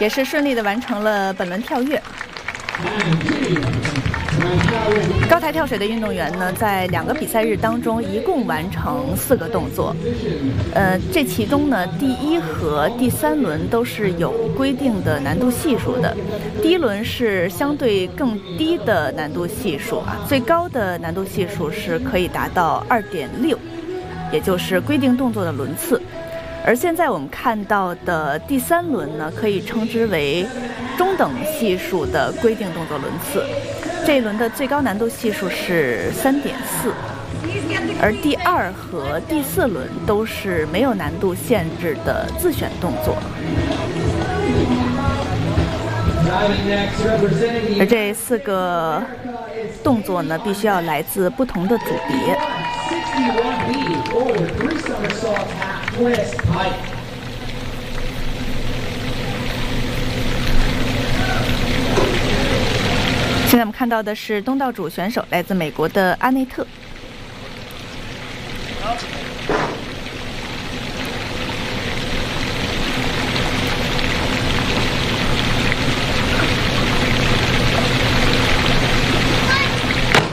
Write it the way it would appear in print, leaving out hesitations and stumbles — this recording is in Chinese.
也是顺利的完成了本轮跳跃。高台跳水的运动员呢，在2个比赛日当中一共完成4个动作。这其中呢，第1和第3轮都是有规定的难度系数的。第1轮是相对更低的难度系数啊，最高的难度系数是可以达到2.6，也就是规定动作的轮次。而现在我们看到的第3轮呢，可以称之为中等系数的规定动作轮次。这一轮的最高难度系数是3.4，而第2和第4轮都是没有难度限制的自选动作。而这4个动作呢，必须要来自不同的组别。现在我们看到的是东道主选手，来自美国的阿内特。